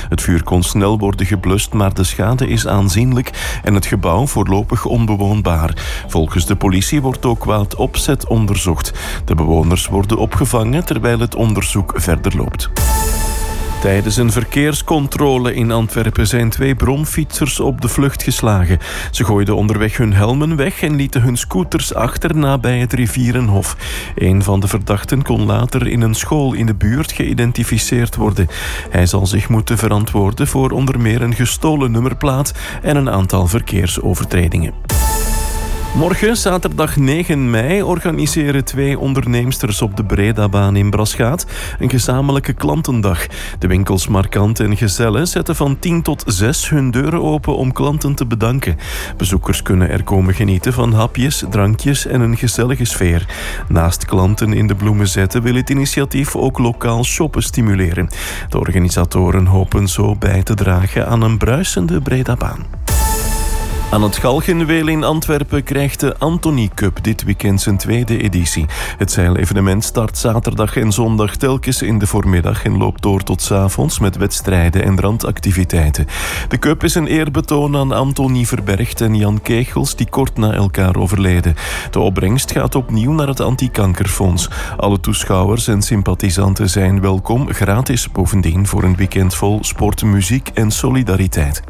Het vuur kon snel worden geblust, maar de schade is aanzienlijk en het gebouw voorlopig onbewoonbaar. Volgens de politie wordt ook kwaad opzet onderzocht. De bewoners worden opgevangen terwijl het onderzoek verder loopt. Tijdens een verkeerscontrole in Antwerpen zijn 2 bromfietsers op de vlucht geslagen. Ze gooiden onderweg hun helmen weg en lieten hun scooters achter nabij het Rivierenhof. Een van de verdachten kon later in een school in de buurt geïdentificeerd worden. Hij zal zich moeten verantwoorden voor onder meer een gestolen nummerplaat en een aantal verkeersovertredingen. Morgen, zaterdag 9 mei, organiseren 2 onderneemsters op de Bredabaan in Braschaat een gezamenlijke klantendag. De winkels Markant en Gezelle zetten van 10 tot 6 hun deuren open om klanten te bedanken. Bezoekers kunnen er komen genieten van hapjes, drankjes en een gezellige sfeer. Naast klanten in de bloemen zetten wil het initiatief ook lokaal shoppen stimuleren. De organisatoren hopen zo bij te dragen aan een bruisende Bredabaan. Aan het Galgenweel in Antwerpen krijgt de Anthony Cup dit weekend zijn 2e editie. Het zeilevenement start zaterdag en zondag telkens in de voormiddag en loopt door tot 's avonds met wedstrijden en randactiviteiten. De cup is een eerbetoon aan Anthony Verbergt en Jan Kegels, die kort na elkaar overleden. De opbrengst gaat opnieuw naar het Antikankerfonds. Alle toeschouwers en sympathisanten zijn welkom, gratis bovendien voor een weekend vol sport, muziek en solidariteit.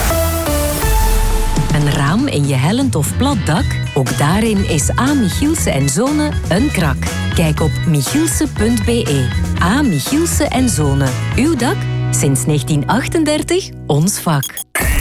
Een raam in je hellend of plat dak? Ook daarin is A. Michielsen en Zonen een krak. Kijk op michielsen.be. A. Michielsen en Zonen. Uw dak? Sinds 1938 ons vak.